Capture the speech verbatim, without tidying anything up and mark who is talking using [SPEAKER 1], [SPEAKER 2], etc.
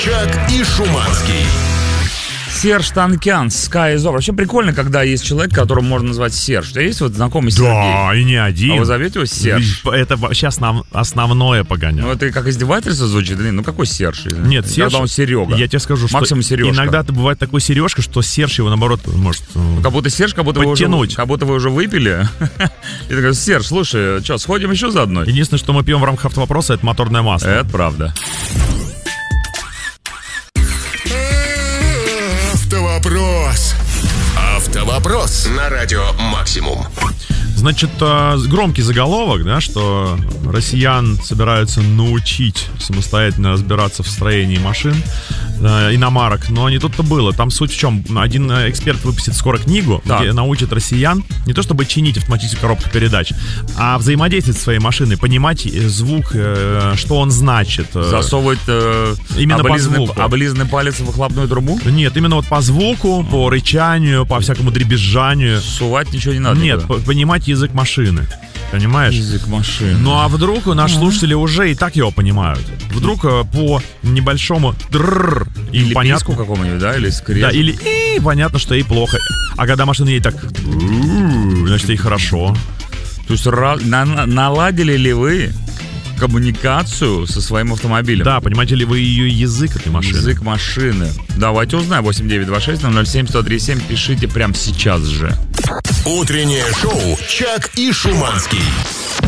[SPEAKER 1] Чак и Шуманский.
[SPEAKER 2] Серж Танкян, Sky is Over. Вообще прикольно, когда есть человек, которого можно назвать Серж. У тебя есть вот знакомый Сергей?
[SPEAKER 3] Да, и не один.
[SPEAKER 2] А вы зовете его Серж?
[SPEAKER 3] Это вообще основ... основное погоняло.
[SPEAKER 2] Ну это как издевательство звучит. Ну какой Серж?
[SPEAKER 3] Нет, Серж.
[SPEAKER 2] Когда он Серега.
[SPEAKER 3] Я тебе скажу, что
[SPEAKER 2] Максимум Сережка.
[SPEAKER 3] иногда бывает такой Сережка, что Серж его наоборот может
[SPEAKER 2] как будто Серж, как будто, вы уже, как будто вы уже выпили. И ты говоришь: Серж, слушай, что, сходим еще за одной?
[SPEAKER 3] Единственное, что мы пьем в рамках автовопроса, это моторное масло.
[SPEAKER 2] Это правда.
[SPEAKER 1] Автовопрос. Автовопрос на радио Максимум.
[SPEAKER 3] Значит, громкий заголовок, да, что россиян собираются научить самостоятельно разбираться в строении машин, э, иномарок, но не тут-то было. Там суть в чем? Один эксперт выпустит скоро книгу, так. где научит россиян не то чтобы чинить автоматическую коробку передач, а взаимодействовать со своей машиной, понимать звук, э, что он значит.
[SPEAKER 2] Засовывать э,
[SPEAKER 3] именно
[SPEAKER 2] облизанный,
[SPEAKER 3] по звуку.
[SPEAKER 2] облизанный палец в выхлопную трубу?
[SPEAKER 3] Нет, именно вот по звуку, по рычанию, по всякому дребезжанию.
[SPEAKER 2] Сувать ничего не надо?
[SPEAKER 3] Нет,
[SPEAKER 2] никуда.
[SPEAKER 3] Понимать язык машины. Понимаешь?
[SPEAKER 2] Язык машины.
[SPEAKER 3] Ну а вдруг наши слушатели уже и так его понимают. Вдруг по небольшому дрррр
[SPEAKER 2] или
[SPEAKER 3] понятно
[SPEAKER 2] писку какому-нибудь, да, или скрежет.
[SPEAKER 3] Да, или и понятно, что ей плохо. А когда машина едет так, значит, ей хорошо.
[SPEAKER 2] То есть на- наладили ли вы коммуникацию со своим автомобилем?
[SPEAKER 3] Да, понимаете ли вы ее язык этой машины?
[SPEAKER 2] Язык машины. Давайте узнаем. восемь девятьсот двадцать шесть ноль семь сто тридцать семь. Пишите прямо сейчас же.
[SPEAKER 1] Утреннее шоу «Чак и Шуманский».